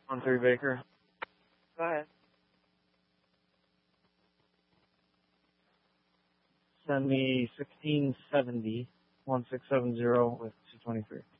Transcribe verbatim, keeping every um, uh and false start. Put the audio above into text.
one three Baker. Go ahead. Send me sixteen seventy, one six seven zero with two twenty-three.